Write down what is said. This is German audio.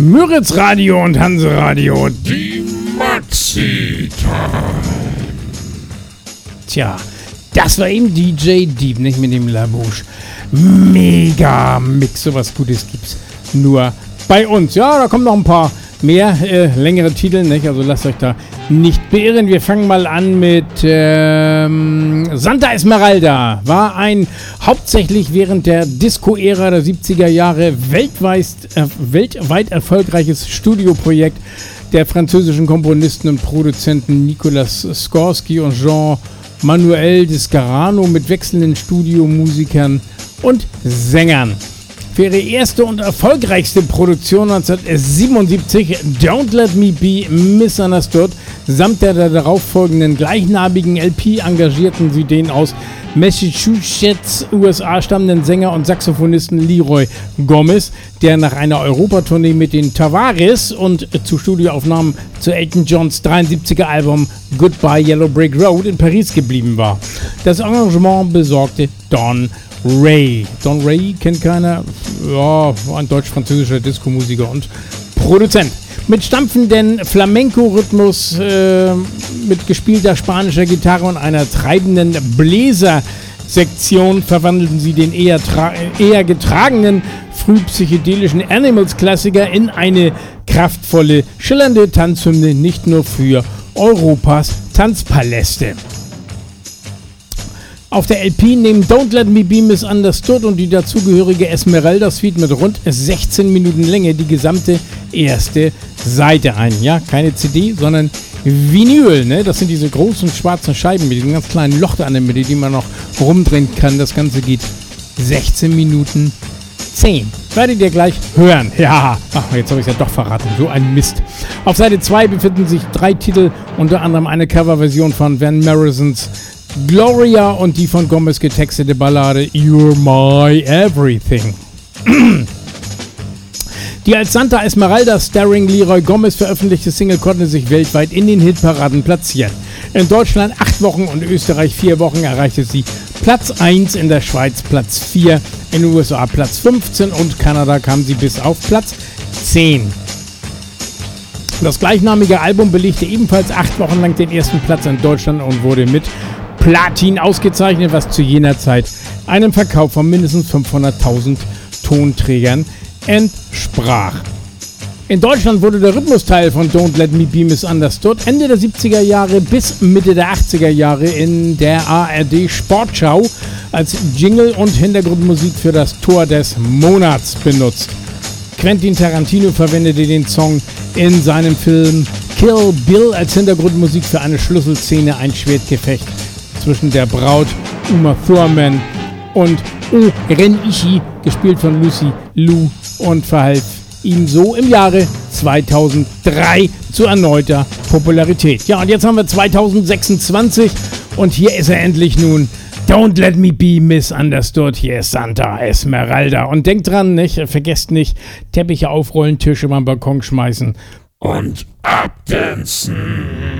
Müritz Radio und Hanse Radio, die Maxi-Time. Tja, das war eben DJ Deep, nicht mit dem Labouche. Mega Mix, sowas Gutes gibt's nur bei uns. Ja, da kommen noch ein paar mehr längere Titel, nicht? Also lasst euch da nicht beirren. Wir fangen mal an mit Santa Esmeralda. War ein hauptsächlich während der Disco-Ära der 70er Jahre weltweit erfolgreiches Studioprojekt der französischen Komponisten und Produzenten Nicolas Skorsky und Jean-Manuel Descarano mit wechselnden Studiomusikern und Sängern. Für ihre erste und erfolgreichste Produktion 1977, Don't Let Me Be Misunderstood, samt der darauffolgenden gleichnamigen LP engagierten sie den aus Massachusetts, USA stammenden Sänger und Saxophonisten Leroy Gomez, der nach einer Europatournee mit den Tavares und zu Studioaufnahmen zu Elton Johns 73er Album Goodbye Yellow Brick Road in Paris geblieben war. Das Arrangement besorgte Don Ray. Don Ray kennt keiner, ja, ein deutsch-französischer Disco-Musiker und Produzent. Mit stampfenden Flamenco-Rhythmus, mit gespielter spanischer Gitarre und einer treibenden Bläsersektion verwandelten sie den eher getragenen, frühpsychedelischen Animals-Klassiker in eine kraftvolle, schillernde Tanzhymne, nicht nur für Europas Tanzpaläste. Auf der LP nehmen Don't Let Me Be Misunderstood und die dazugehörige Esmeralda Suite mit rund 16 Minuten Länge die gesamte erste Seite ein. Ja, keine CD, sondern Vinyl, ne? Das sind diese großen schwarzen Scheiben mit diesem ganz kleinen Loch da in der Mitte, die man noch rumdrehen kann. Das Ganze geht 16 Minuten 10. Werdet ihr gleich hören. Ja, ach, jetzt habe ich es ja doch verraten. So ein Mist. Auf Seite 2 befinden sich 3 Titel, unter anderem eine Coverversion von Van Morrisons Gloria und die von Gomez getextete Ballade You're My Everything. Die als Santa Esmeralda starring Leroy Gomez veröffentlichte Single konnte sich weltweit in den Hitparaden platzieren. In Deutschland 8 Wochen und Österreich 4 Wochen erreichte sie Platz 1, in der Schweiz Platz 4, in den USA Platz 15 und Kanada kam sie bis auf Platz 10. Das gleichnamige Album belegte ebenfalls 8 Wochen lang den ersten Platz in Deutschland und wurde mit Platin ausgezeichnet, was zu jener Zeit einem Verkauf von mindestens 500.000 Tonträgern entsprach. In Deutschland wurde der Rhythmusteil von Don't Let Me Be Misunderstood Ende der 70er Jahre bis Mitte der 80er Jahre in der ARD Sportschau als Jingle und Hintergrundmusik für das Tor des Monats benutzt. Quentin Tarantino verwendete den Song in seinem Film Kill Bill als Hintergrundmusik für eine Schlüsselszene, ein Schwertgefecht zwischen der Braut Uma Thurman und Ren Ishii, gespielt von Lucy Liu, und verhalf ihm so im Jahre 2003 zu erneuter Popularität. Ja, und jetzt haben wir 2026 und hier ist er endlich nun. Don't Let Me Be Misunderstood. Hier ist Santa Esmeralda. Und denkt dran, nicht, vergesst nicht, Teppiche aufrollen, Tische beim Balkon schmeißen und abdancen.